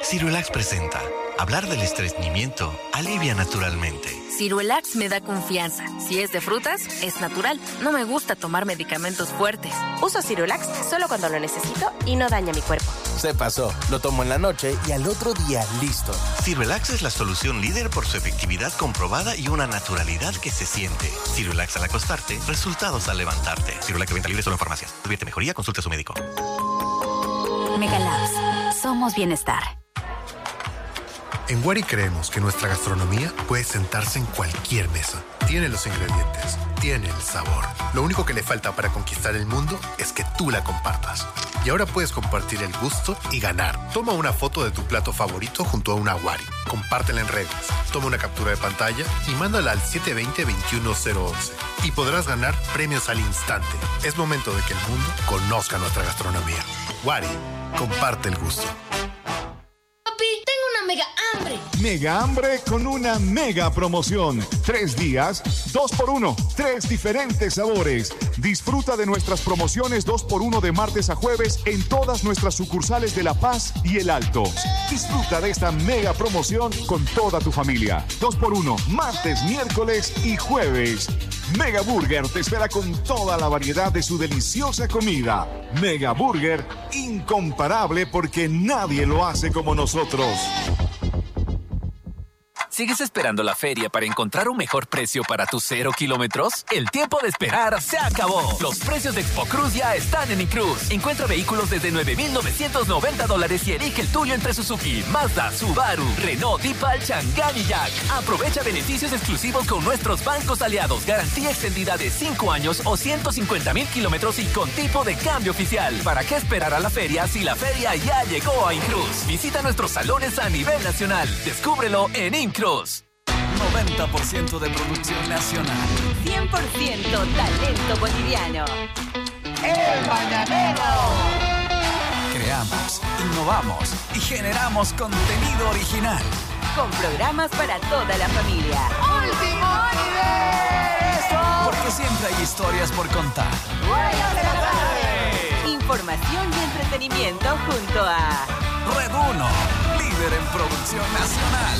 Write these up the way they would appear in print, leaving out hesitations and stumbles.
Ciruelax presenta. Hablar del estreñimiento alivia naturalmente. Ciruelax me da confianza. Si es de frutas, es natural. No me gusta tomar medicamentos fuertes. Uso Ciruelax solo cuando lo necesito y no daña mi cuerpo. Se pasó. Lo tomo en la noche y al otro día listo. Ciruelax es la solución líder por su efectividad comprobada y una naturalidad que se siente. Ciruelax al acostarte, resultados al levantarte. Ciruelax de venta libre solo en farmacias. Advierte mejoría, consulte a su médico. Megalabs. Somos bienestar. En Wari creemos que nuestra gastronomía puede sentarse en cualquier mesa. Tiene los ingredientes, tiene el sabor. Lo único que le falta para conquistar el mundo es que tú la compartas. Y ahora puedes compartir el gusto y ganar. Toma una foto de tu plato favorito junto a una Wari. Compártela en redes. Toma una captura de pantalla y mándala al 720-21011. Y podrás ganar premios al instante. Es momento de que el mundo conozca nuestra gastronomía. Wari, comparte el gusto. Mega hambre con una mega promoción. 3 días, 2x1, 3 diferentes sabores. Disfruta de nuestras promociones 2x1 de martes a jueves en todas nuestras sucursales de La Paz y El Alto. Disfruta de esta mega promoción con toda tu familia. 2x1, martes, miércoles y jueves. Mega Burger te espera con toda la variedad de su deliciosa comida. Mega Burger, incomparable porque nadie lo hace como nosotros. ¿Sigues esperando la feria para encontrar un mejor precio para tus 0 kilómetros? El tiempo de esperar se acabó. Los precios de Expo Cruz ya están en Incruz. Encuentra vehículos desde $9,990 y elige el tuyo entre Suzuki, Mazda, Subaru, Renault, Deepal, Chang'an y Jack. Aprovecha beneficios exclusivos con nuestros bancos aliados. Garantía extendida de 5 años o 150,000 kilómetros y con tipo de cambio oficial. ¿Para qué esperar a la feria si la feria ya llegó a Incruz? Visita nuestros salones a nivel nacional. Descúbrelo en Incruz. 90% de producción nacional. 100% talento boliviano. ¡El Mañanero! Creamos, innovamos y generamos contenido original. Con programas para toda la familia. ¡Último universo! Porque siempre hay historias por contar. ¡Buenas de la tarde! Información y entretenimiento junto a Red 1, líder en producción nacional.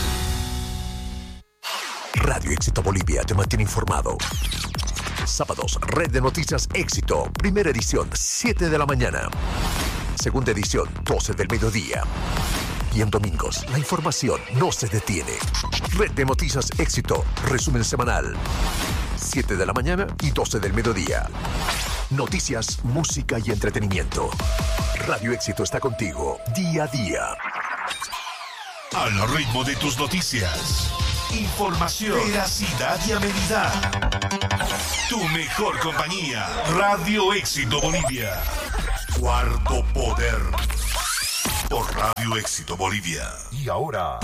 Radio Éxito Bolivia te mantiene informado. Sábados, Red de Noticias Éxito. Primera edición, 7 de la mañana. Segunda edición, 12 del mediodía. Y en domingos, la información no se detiene. Red de Noticias Éxito. Resumen semanal. 7 de la mañana y 12 del mediodía. Noticias, música y entretenimiento. Radio Éxito está contigo día a día. Al ritmo de tus noticias. Información, veracidad y amenidad. Tu mejor compañía. Radio Éxito Bolivia. Cuarto Poder. Por Radio Éxito Bolivia. Y ahora,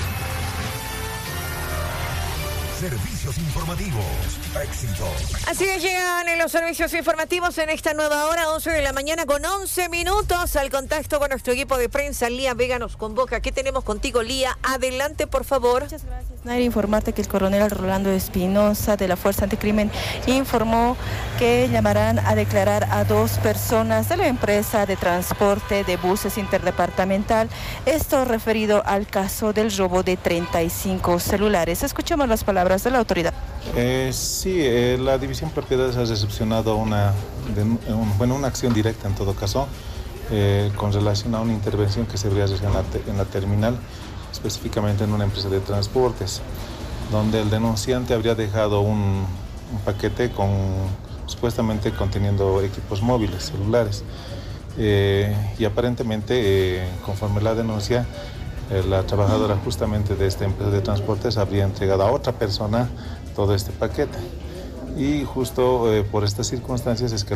servicios informativos. Éxito. Así que llegan en los servicios informativos en esta nueva hora, 11 de la mañana con 11 minutos. Al contacto con nuestro equipo de prensa, Lía Vega nos convoca. ¿Qué tenemos contigo, Lía? Adelante, por favor. Muchas gracias, Nair. Informarte que el coronel Rolando Espinosa de la Fuerza Anticrimen informó que llamarán a declarar a 2 personas de la empresa de transporte de buses interdepartamental. Esto referido al caso del robo de 35 celulares. Escuchemos las palabras de la autoridad. Sí, la División Propiedades ha recepcionado una acción directa en todo caso con relación a una intervención que se habría realizado en la terminal, específicamente en una empresa de transportes, donde el denunciante habría dejado un paquete supuestamente conteniendo equipos móviles, celulares, y aparentemente, conforme la denuncia, la trabajadora justamente de esta empresa de transportes habría entregado a otra persona todo este paquete. Y justo por estas circunstancias es que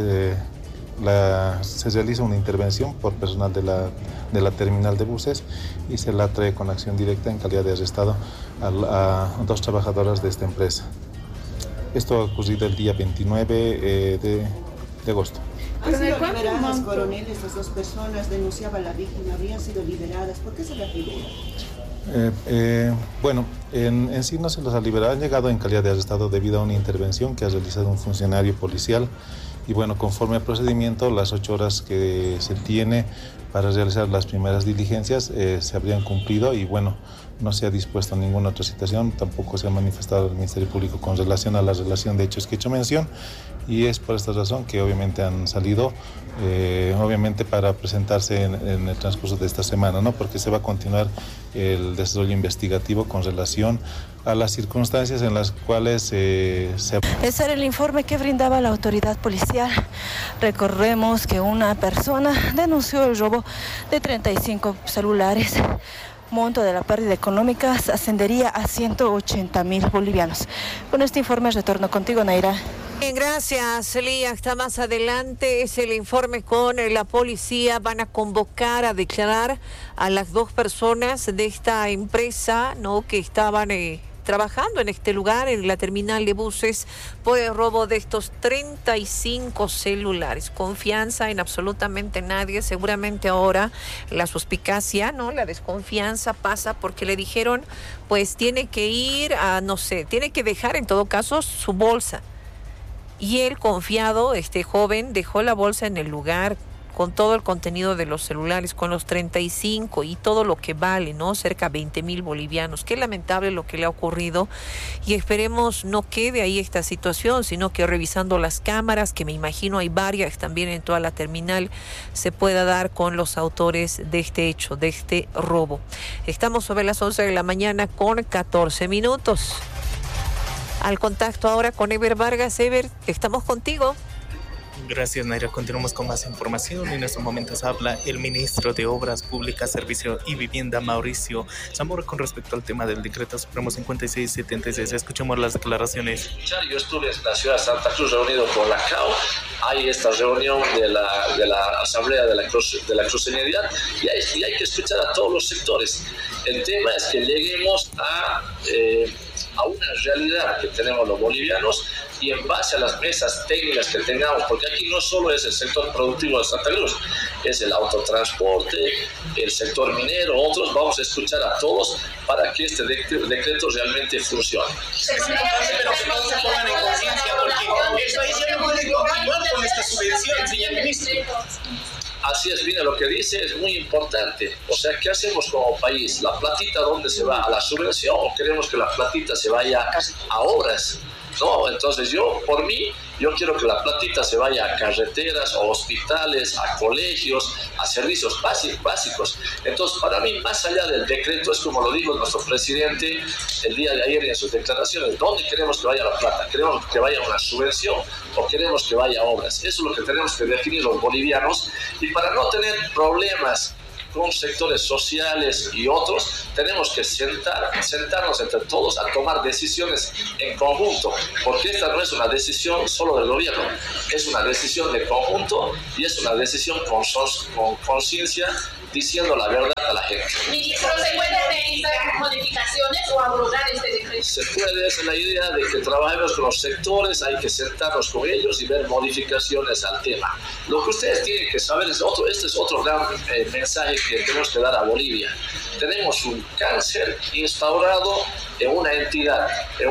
se realiza una intervención por personal de la terminal de buses y se la trae con acción directa en calidad de arrestado a 2 trabajadoras de esta empresa. Esto ha ocurrido el día 29 de agosto. ¿Han sido liberadas, coronel? Estas 2 personas denunciaban a la víctima, habrían sido liberadas. ¿Por qué se las libera? Bueno, en sí no se los ha liberado, han llegado en calidad de arrestado debido a una intervención que ha realizado un funcionario policial y bueno, conforme al procedimiento, las 8 horas que se tiene para realizar las primeras diligencias se habrían cumplido y bueno, no se ha dispuesto a ninguna otra citación, tampoco se ha manifestado el Ministerio Público con relación a la relación de hechos que he hecho mención, y es por esta razón que obviamente han salido, obviamente para presentarse en el transcurso de esta semana, ¿no? Porque se va a continuar el desarrollo investigativo con relación a las circunstancias en las cuales se... Ese era el informe que brindaba la autoridad policial. Recordemos que una persona denunció el robo de 35 celulares. Monto de la pérdida económica ascendería a 180.000 bolivianos. Con este informe retorno contigo, Naira. Bien, gracias, Lía. Hasta más adelante es el informe con la policía. Van a convocar a declarar a las 2 personas de esta empresa, ¿no?, que estaban trabajando en este lugar, en la terminal de buses, por el robo de estos 35 celulares. Confianza en absolutamente nadie. Seguramente ahora la suspicacia, ¿no?, la desconfianza pasa porque le dijeron, pues tiene que ir a, no sé, tiene que dejar en todo caso su bolsa. Y él, confiado, este joven, dejó la bolsa en el lugar con todo el contenido de los celulares, con los 35 y todo lo que vale, ¿no? Cerca de 20.000 bolivianos. Qué lamentable lo que le ha ocurrido, y esperemos no quede ahí esta situación, sino que revisando las cámaras, que me imagino hay varias también en toda la terminal, se pueda dar con los autores de este hecho, de este robo. Estamos sobre las 11 de la mañana con 14 minutos. Al contacto ahora con Ever Vargas. Ever, estamos contigo. Gracias, Naira. Continuamos con más información. En estos momentos habla el ministro de Obras Públicas, Servicio y Vivienda, Mauricio Zamora, con respecto al tema del decreto supremo 5676. Escuchemos las declaraciones. Yo estuve en la ciudad de Santa Cruz reunido con la CAO. Hay esta reunión de la Asamblea de la Cruceñería y hay que escuchar a todos los sectores. El tema es que lleguemos a una realidad que tenemos los bolivianos, y en base a las mesas técnicas que tengamos, porque aquí no solo es el sector productivo de Santa Cruz, es el autotransporte, el sector minero, otros, vamos a escuchar a todos para que este decreto realmente funcione. Pero que no se pongan en conciencia, porque el país ya no puede continuar con esta subvención, señor ministro. Así es, mira, lo que dice es muy importante. O sea, ¿qué hacemos como país? ¿La platita dónde se va? ¿A la subvención o queremos que la platita se vaya a obras? No, entonces por mí, yo quiero que la platita se vaya a carreteras, a hospitales, a colegios, a servicios básicos. Entonces, para mí, más allá del decreto, es como lo dijo nuestro presidente el día de ayer en sus declaraciones, ¿dónde queremos que vaya la plata? ¿Queremos que vaya una subvención o queremos que vaya a obras? Eso es lo que tenemos que definir los bolivianos, y para no tener problemas con sectores sociales y otros, tenemos que sentarnos entre todos a tomar decisiones en conjunto, porque esta no es una decisión solo del gobierno, es una decisión de conjunto y es una decisión con conciencia, diciendo la verdad a la gente. Ministro, ¿se puede realizar modificaciones o abrogar este decreto? Se puede, esa es la idea de que trabajemos con los sectores, hay que sentarnos con ellos y ver modificaciones al tema. Lo que ustedes tienen que saber este es otro gran mensaje que tenemos que dar a Bolivia. Tenemos un cáncer instaurado en una entidad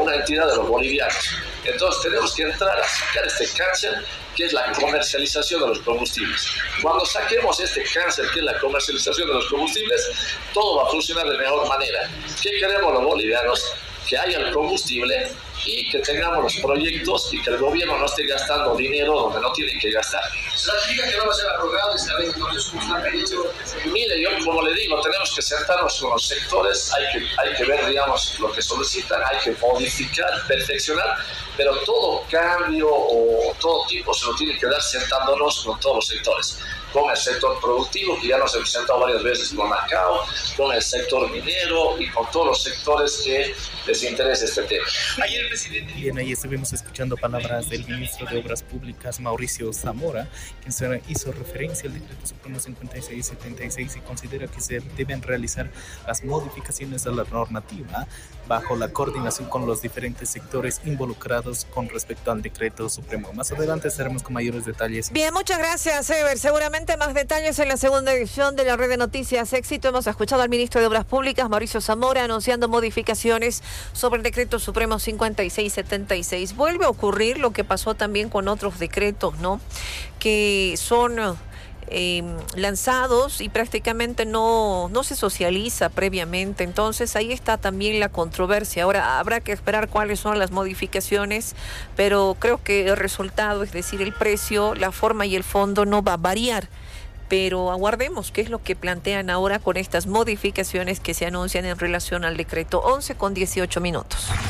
de los bolivianos. Entonces tenemos que entrar a sacar este cáncer, que es la comercialización de los combustibles. Cuando saquemos este cáncer, que es la comercialización de los combustibles, todo va a funcionar de mejor manera. ¿Qué queremos los bolivianos? Que haya el combustible y que tengamos los proyectos y que el gobierno no esté gastando dinero donde no tiene que gastar. ¿Ratifica que no va a ser aprobado esta vez? Entonces, ¿cómo está previsto? Mire, yo como le digo, tenemos que sentarnos con los sectores, hay que ver, digamos, lo que solicitan, hay que modificar, perfeccionar, pero todo cambio o todo tipo se lo tiene que dar sentándonos con todos los sectores. Con el sector productivo, que ya nos hemos sentado varias veces con la CAO, con el sector minero y con todos los sectores que les interesa este tema. Ayer el presidente... Bien, ahí estuvimos escuchando palabras del ministro de Obras Públicas, Mauricio Zamora, quien hizo referencia al decreto supremo 5676 y considera que se deben realizar las modificaciones a la normativa bajo la coordinación con los diferentes sectores involucrados con respecto al decreto supremo. Más adelante estaremos con mayores detalles. Bien, muchas gracias, Ever. Seguramente Rápidamente, más detalles en la segunda edición de la red de noticias Éxito. Hemos escuchado al ministro de Obras Públicas, Mauricio Zamora, anunciando modificaciones sobre el decreto supremo 5676. Vuelve a ocurrir lo que pasó también con otros decretos, ¿no? Que son lanzados y prácticamente no se socializa previamente. Entonces ahí está también la controversia. Ahora habrá que esperar cuáles son las modificaciones, pero creo que el resultado, es decir, el precio, la forma y el fondo no va a variar. Pero aguardemos qué es lo que plantean ahora con estas modificaciones que se anuncian en relación al decreto. 11:18.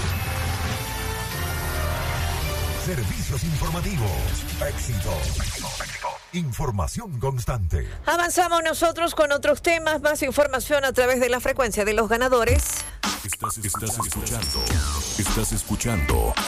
Servicios informativos. Éxito. Información constante. Avanzamos nosotros con otros temas. Más información a través de la frecuencia de los ganadores. Estás escuchando